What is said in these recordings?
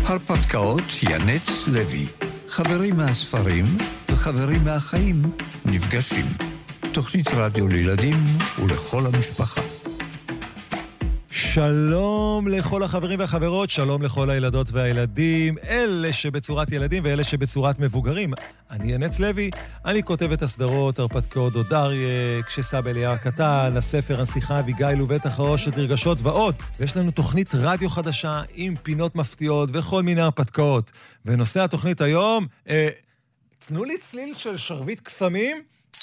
הרפתקאות ינץ לוי. חברים מהספרים וחברים מהחיים נפגשים. תוכנית רדיו לילדים ולכל המשפחה. שלום לכל החברים והחברות, שלום לכל הילדות והילדים, אלה שבצורת ילדים ואלה שבצורת מבוגרים. אני ינץ לוי, אני כותב את הסדרות, הרפתקאות דוד אריה, כשסבא אליהו הקטן, הספר, הנסיכה, אביגיל ובית החרושת רגשות ועוד. ויש לנו תוכנית רדיו חדשה עם פינות מפתיעות וכל מיני הרפתקאות. ונושא התוכנית היום, תנו לי צליל של שרביט קסמים.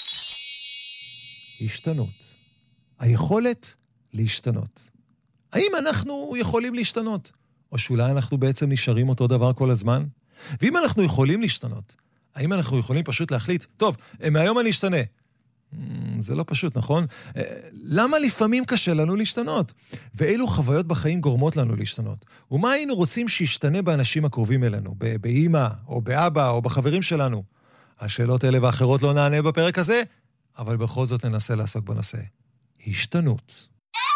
השתנות. היכולת להשתנות. האם אנחנו יכולים להשתנות? או שאולי אנחנו בעצם נשארים אותו דבר כל הזמן? ואם אנחנו יכולים להשתנות, האם אנחנו יכולים פשוט להחליט, טוב, מהיום אני אשתנה? זה לא פשוט, נכון? למה לפעמים קשה לנו להשתנות? ואילו חוויות בחיים גורמות לנו להשתנות? ומה היינו רוצים שישתנה באנשים הקרובים אלינו? באמא, או באבא, או בחברים שלנו? השאלות האלה ואחרות לא נענה בפרק הזה, אבל בכל זאת ננסה לעסוק בנושא. השתנות.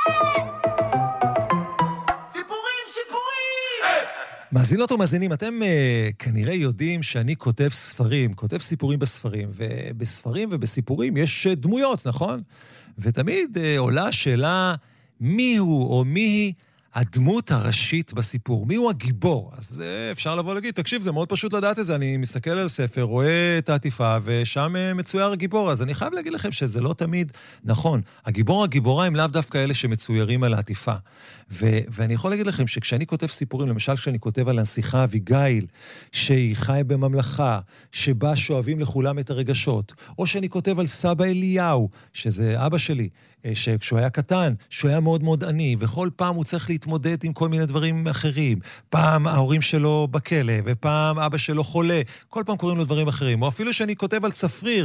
מאזינות ומאזינים, אתם כנראה יודעים שאני כותב ספרים, כותב סיפורים בספרים, ובספרים ובסיפורים יש דמויות, נכון? ותמיד עולה השאלה מיהו או מיהי הדמות הראשית בסיפור, מיהו הגיבור. אז אפשר לבוא להגיד, תקשיב, זה מאוד פשוט לדעת את זה, אני מסתכל על ספר, רואה את העטיפה, ושם מצויר הגיבור, אז אני חייב להגיד לכם שזה לא תמיד נכון. הגיבור, הגיבורה הם לאו דווקא אלה שמצוירים על העטיפה. ואני יכול להגיד לכם שכשאני כותב סיפורים, למשל כשאני כותב על הנסיכה אביגיל, שהיא חיה בממלכה, שבה שואבים לכולם את הרגשות, או שאני כותב על סבא אליהו, שזה אבא שלי, שכשהוא היה קטן, שהוא היה מאוד מאוד עני, וכל פעם הוא צריך להתמודד עם כל מיני דברים אחרים. פעם ההורים שלו בכלא, ופעם אבא שלו חולה, כל פעם קוראים לו דברים אחרים. או אפילו שאני כותב על צפריר,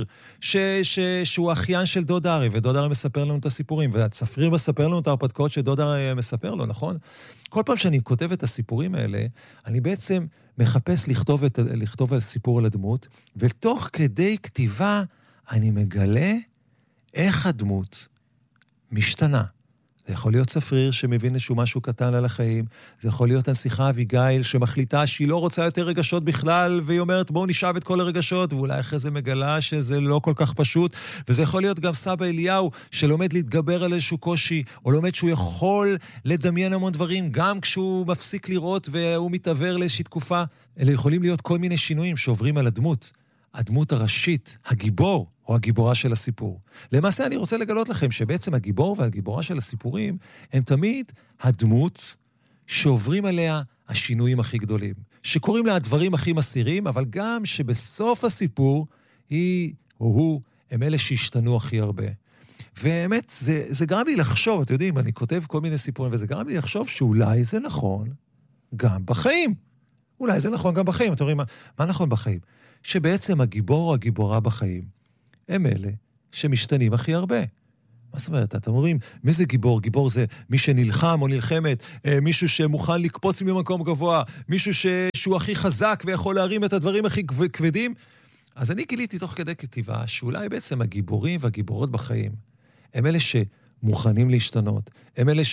שהוא אחיין של דוד אריה, ודוד אריה מספר לנו את הסיפורים, והצפריר מספר לנו את ההרפתקאות שדוד אריה מספר לו, נכון? כל פעם שאני כותב את הסיפורים האלה, אני בעצם מחפש לכתוב על סיפור על הדמות, ותוך כדי כתיבה אני מגלה איך הדמות משתנה. זה יכול להיות צפריר שמבין איזשהו משהו קטן על החיים, זה יכול להיות הנסיכה אביגיל שמחליטה שהיא לא רוצה יותר רגשות בכלל, והיא אומרת בואו נשאב את כל הרגשות, ואולי אחרי זה מגלה שזה לא כל כך פשוט, וזה יכול להיות גם סבא אליהו שלומד להתגבר על איזשהו קושי, או לומד שהוא יכול לדמיין המון דברים, גם כשהוא מפסיק לראות והוא מתעבר לאיזושהי תקופה. אלה יכולים להיות כל מיני שינויים שעוברים על הדמות הראשית, הגיבור, או הגיבורה של הסיפור. למעשה אני רוצה לגלות לכם שבעצם הגיבור והגיבורה של הסיפורים הם תמיד הדמות שעוברים עליה השינויים הכי גדולים, שקוראים לה הדברים הכי מסתירים, אבל גם שבסוף הסיפור היא או הוא הם אלה שהשתנו הכי הרבה. והאמת, זה גרם לי לחשוב, אתם יודעים, אני כותב כל מיני סיפורים, וזה גרם לי לחשוב שאולי זה נכון גם בחיים. אולי זה נכון גם בחיים. אתם רואים, מה נכון בחיים? שבעצם הגיבור או הגיבורה בחיים הם אלה שמשתנים הכי הרבה. מה זאת אומרת? אתם אומרים, מי זה גיבור? גיבור זה מי שנלחם או נלחמת, מישהו שמוכן לקפוץ ממקום גבוה, מישהו שהוא הכי חזק ויכול להרים את הדברים הכי כבדים. אז אני גיליתי תוך כדי כתיבה שאולי בעצם הגיבורים והגיבורות בחיים הם אלה שמוכנים להשתנות, הם אלה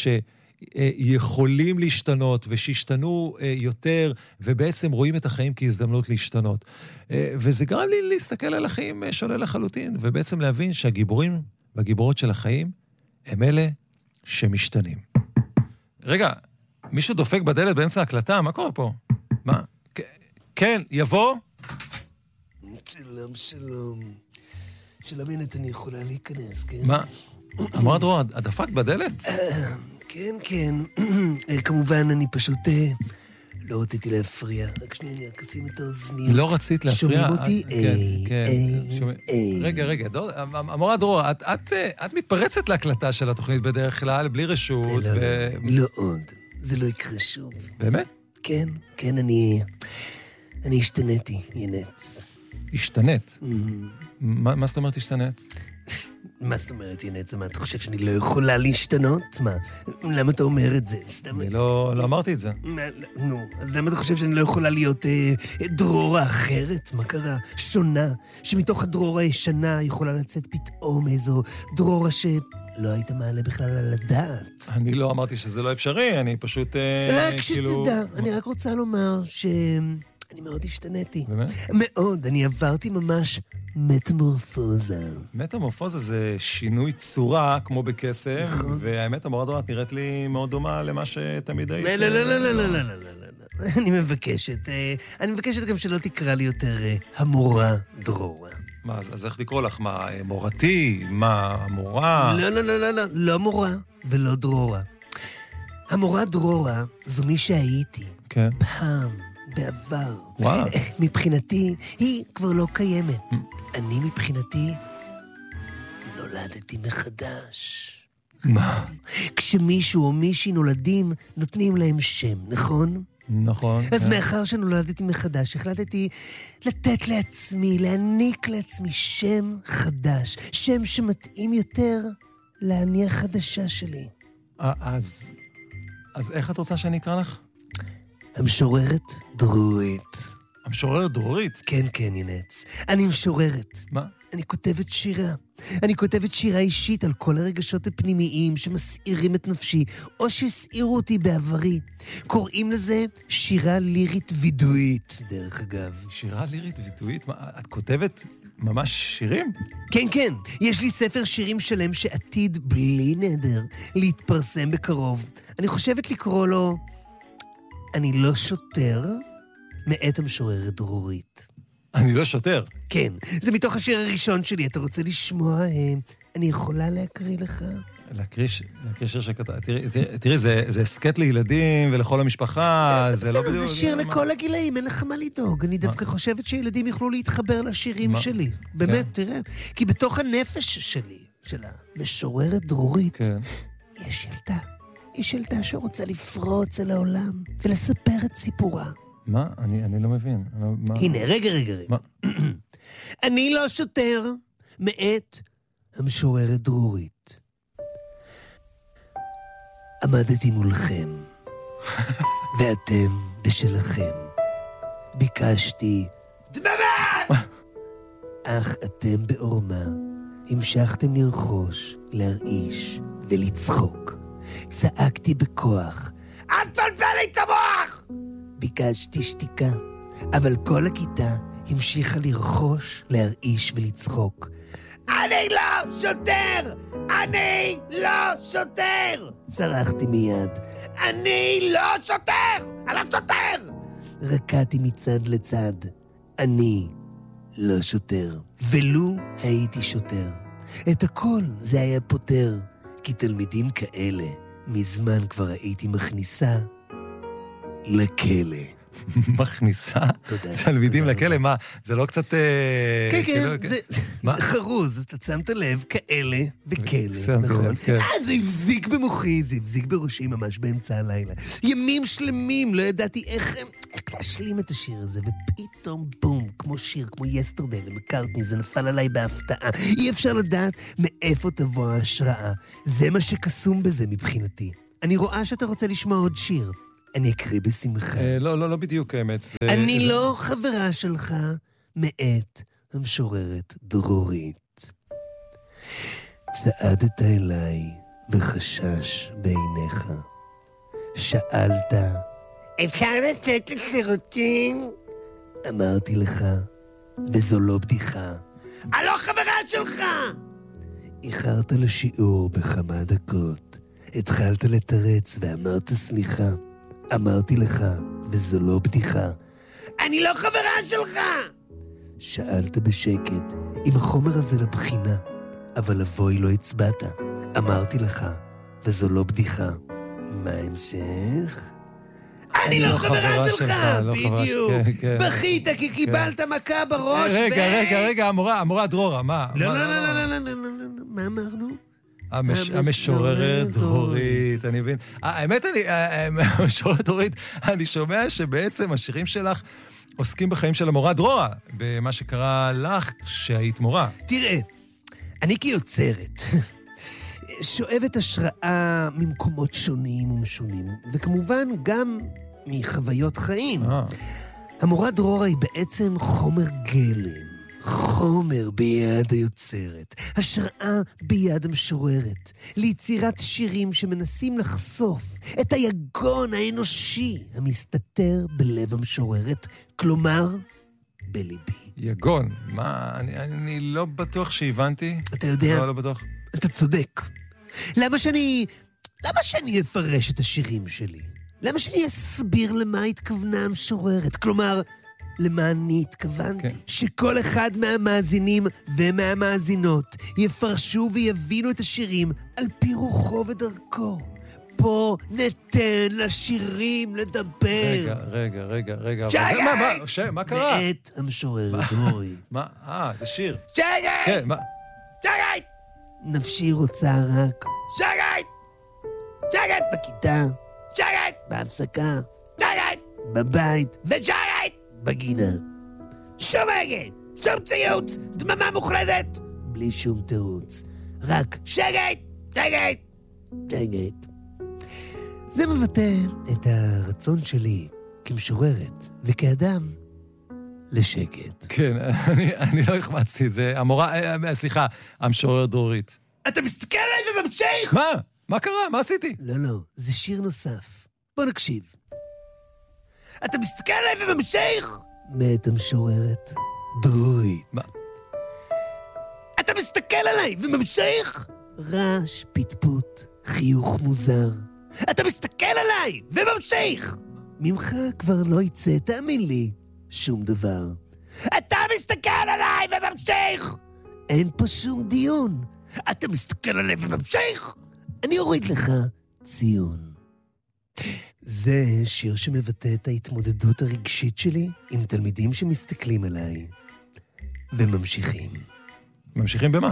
יכולים להשתנות ושישתנו יותר, ובעצם רואים את החיים כהזדמנות להשתנות. וזה גרם לי להסתכל על החיים שונה לחלוטין, ובעצם להבין שהגיבורים והגיבורות של החיים הם אלה שמשתנים. רגע, מישהו דופק בדלת באמצע ההקלטה? מה קורה פה? מה? כן, יבוא? שלום. שלום, הנת, אני יכולה להיכנס, כן? מה? אמרת דרור, הדפקת בדלת? כן. כמובן, אני פשוט לא רציתי להפריע. רק שנייה, אני אשים את האוזניות. לא רצית להפריע? שומעים אותי? כן. רגע. אמרה דרור, את מתפרצת להקלטה של התוכנית בדרך כלל, בלי רשות. לא עוד. זה לא יקרה שוב. באמת? כן, אני השתניתי, ינץ. השתנית? מה זאת אומרת השתנית? מה זאת אומרת, ינץ? מה, אתה חושב שאני לא יכולה להשתנות? מה? למה אתה אומר את זה? סתם... אני לא אמרתי את זה. נו, אז למה אתה חושב שאני לא יכולה להיות דרורה אחרת? מה קרה? שונה. שמתוך הדרורה הישנה יכולה לצאת פתאום איזו דרורה לא היית מעלה בכלל על הדעת. אני לא אמרתי שזה לא אפשרי, אני פשוט רק שתדע, אני רק רוצה לומר שאני מאוד השתניתי. באמת? מאוד, אני עברתי ממש מטמורפוזה. מטמורפוזה זה שינוי צורה כמו בקסם, והאמת המורה דרורה נראית לי מאוד דומה למה שתמיד היית. לא, לא, לא, לא, לא, לא, לא, לא. אני מבקשת גם שלא תקרא לי יותר המורה דרורה. מה, אז איך לקרוא לך? מה, מורתי? מה, המורה? לא, לא, לא, לא, לא, לא מורה ולא דרורה. המורה דרורה זו מי שהייתי. כן. פעם, בעבר. וואו. מבחינתי, היא כבר לא קיימת. אני מבחינתי נולדתי מחדש. מה? כשמישהו או מישהי נולדים, נותנים להם שם, נכון? נכון. אז מאחר שנולדתי מחדש, החלטתי לתת לעצמי, להעניק לעצמי שם חדש. שם שמתאים יותר לאני החדשה שלי. אז איך את רוצה שאני אקרא לך? המשוררת דרורית. המשוררת דרורית? כן, כן, ינץ. אני משוררת. מה? אני כותבת שירה. אני כותבת שירה אישית על כל הרגשות הפנימיים שמסעירים את נפשי, או שהסעירו אותי בעברי. קוראים לזה שירה לירית וידואית, דרך אגב. שירה לירית וידואית? מה, את כותבת ממש שירים? כן, כן. יש לי ספר שירים שלם שעתיד בלי נדר להתפרסם בקרוב. אני חושבת לקרוא לו אני לא שוטר, מאת המשוררת דרורית. אני לא שוטר. כן, זה מתוך השיר הראשון שלי. אתה רוצה לשמוע? אני יכולה להקריא לך? להקריא שיר שכתב. תראי, זה הסקט לילדים ולכל המשפחה. זה בסדר, זה שיר לכל הגילאים, אין לך מה לדאוג. אני דווקא חושבת שילדים יוכלו להתחבר לשירים שלי. באמת, תראה. כי בתוך הנפש שלי, של המשוררת דרורית, יש ילדה. יש ילדה שרוצה לפרוץ אל העולם ולספר את סיפורה. מה? אני לא מבין. הנה, רגע. אני לא שוטר, מאת המשוררת דרורית. עמדתי מולכם, ואתם בשלכם. ביקשתי דממה! אך אתם בעורמה המשכתם לרחוש, להרעיש ולצחוק. צעקתי בכוח, אל תבלבל לי את המוח! ביקשתי שתיקה, אבל כל הכיתה המשיכה לרחוש, להרעיש ולצחוק. אני לא שוטר! אני לא שוטר! צרחתי מיד. אני לא שוטר! אני לא שוטר! רקעתי מצד לצד. אני לא שוטר. ולו הייתי שוטר. את הכל זה היה פותר, כי תלמידים כאלה מזמן כבר הייתי מכניסה לכלא. מכניסה? תלמידים לכלא? מה? זה לא קצת... כן, זה חרוז, אתה שמת לב, כאלה וכלא, נכון? זה הבזיק במוחי, זה הבזיק בראשי ממש באמצע הלילה. ימים שלמים, לא ידעתי איך להשלים את השיר הזה, ופתאום בום, כמו שיר, כמו יסטרדי למקארטני, זה נפל עליי בהפתעה. אי אפשר לדעת מאיפה תבוא ההשראה. זה מה שקסום בזה מבחינתי. אני רואה שאתה רוצה לשמוע עוד שיר. אני אקריא בשמחה. לא בדיוק האמת. אני לא חברה שלך, מאת המשוררת דרורית. צעדת אליי וחשש בעיניך. שאלת, אפשר לצאת לשירותים? אמרתי לך, וזו לא בדיחה. אני לא חברה שלך! איחרת לשיעור בכמה דקות. התחלת לתרץ ואמרת סליחה. אמרתי לך, וזו לא בדיחה. אני לא חברה שלך! שאלת בשקט, אם החומר הזה לבחינה, אבל לבואי לא הצבעת. אמרתי לך, וזו לא בדיחה. מה המשך? אני לא חברה שלך! בדיוק. בכית כי קיבלת מכה בראש רגע, המורה דרורה, מה? לא, מה אמרנו? המשוררת דרורית, אני מבין. האמת, המשוררת דרורית, אני שומע שבעצם השירים שלך עוסקים בחיים של המורה דרורה, במה שקרה לך שהיית מורה. תראה, אני כיוצרת, שואבת השראה ממקומות שונים ומשונים, וכמובן גם מחוויות חיים. המורה דרורה היא בעצם חומר גלם. חומר ביד היוצרת, השראה ביד המשוררת, ליצירת שירים שמנסים לחשוף את היגון האנושי המסתתר בלב המשוררת, כלומר, בליבי. יגון, מה? אני לא בטוח שהבנתי. אתה יודע, לא בטוח. אתה צודק. למה שאני אפרש את השירים שלי? למה שאני אסביר למה התכוונה המשוררת? כלומר, למה אני התכוונתי? כן. שכל אחד מהמאזינים ומהמאזינות יפרשו ויבינו את השירים על פי רוחו ודרכו. פה ניתן לשירים לדבר. רגע. שגי! מה קרה? מאת המשוררת דרורי. מה? זה שיר. שגי! כן, מה? שגי! נפשי רוצה רק... שגי! שגי! בכיתה. שגי! בהפסקה. שגי! בבית. ושגי! בגינה. שום רגע, שום ציוץ, דממה מוחלטת. בלי שום תירוץ. רק שגת. זה מבטא את הרצון שלי כמשוררת וכאדם לשקט. כן, אני לא החמצתי את זה. סליחה, המשוררת דרורית. אתה מסתכל עליי וממשיך? מה? מה קרה? מה עשיתי? לא, זה שיר נוסף. בוא נקשיב. אתה מסתכל עליי וממשיך? מאת המשוררת דרורית. מה? אתה מסתכל עליי וממשיך? רעש, פטפוט, חיוך מוזר. אתה מסתכל עליי וממשיך! ממך כבר לא יצא, תאמין לי, שום דבר. אתה מסתכל עליי וממשיך! אין פה שום דיון. אתה מסתכל עליי וממשיך? אני אוריד לך ציון. זה שיר שמבטא את ההתמודדות הרגשית שלי עם תלמידים שמסתכלים עליי וממשיכים. ממשיכים במה?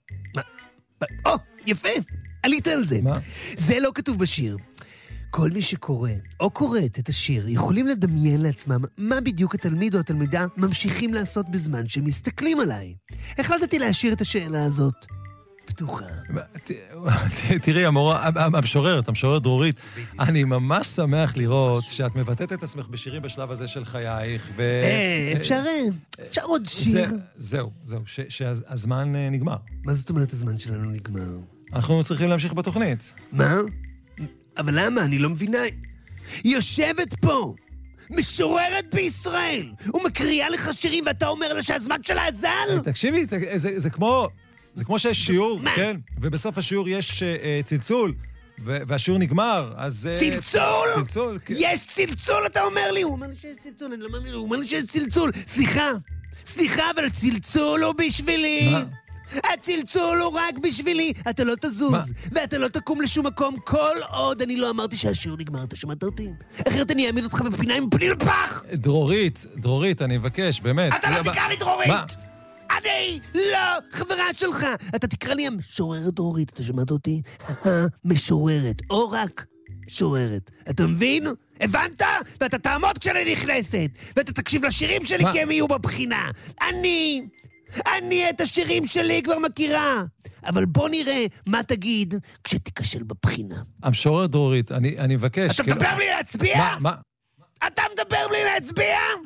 יפה, עלית על זה. מה? זה לא כתוב בשיר. כל מי שקורא או קוראת את השיר יכולים לדמיין לעצמם מה בדיוק התלמיד או התלמידה ממשיכים לעשות בזמן שהם מסתכלים עליי. החלטתי להשאיר את השאלה הזאת פתוחה. תראי, המשוררת דרורית, אני ממש שמח לראות שאת מבטאת את עצמך בשירים בשלב הזה של חייך, אפשר עוד שיר? זהו, שהזמן נגמר. מה זאת אומרת הזמן שלנו נגמר? אנחנו צריכים להמשיך בתוכנית. מה? אבל למה? אני לא מבינה. יושבת פה משוררת בישראל ומקריאה לך שירים ואתה אומר לה שהזמן שלה אזל? תקשיבי, זה כמו שיש שיעור, כן? ובסוף השיעור יש צלצול, והשיעור נגמר, אז... צלצול? צלצול, כן. יש צלצול, אתה אומר לי? הוא אומר לי שיש צלצול, אני לא מאמין לי, הוא אומר לי שיש צלצול. סליחה, אבל הצלצול הוא בשבילי. מה? הצלצול הוא רק בשבילי. אתה לא תזוז, ואתה לא תקום לשום מקום כל עוד אני לא אמרתי שהשיעור נגמר. אתה שמעת אותי? אחרת אני אעמיד אותך בפינה עם פנים לפח. דרורית, אני מבקש, באמת. אתה לא תקרא לי דרורית! מה? אני לא חברה שלך. אתה תקרא לי המשוררת דרורית, אתה שמעת אותי? משוררת, או רק משוררת. אתה מבין? הבנת? ואתה תעמוד כשאני נכנסת, ואתה תקשיב לשירים שלי כי הם יהיו בבחינה. אני את השירים שלי כבר מכירה. אבל בוא נראה מה תגיד כשתיכשל בבחינה. המשוררת דרורית, אני מבקש. אתה מדבר בלי להצביע? מה? אתה מדבר בלי להצביע?